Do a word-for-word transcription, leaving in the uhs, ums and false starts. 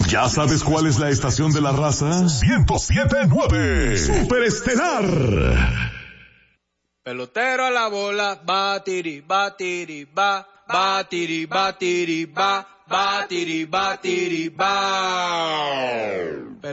¿Ya sabes cuál es la estación de la raza? ciento siete punto nueve. Superestelar. Pelotero a la bola, batiri, batiri, ba, batiri, batiri, ba, batiri, batiri, ba.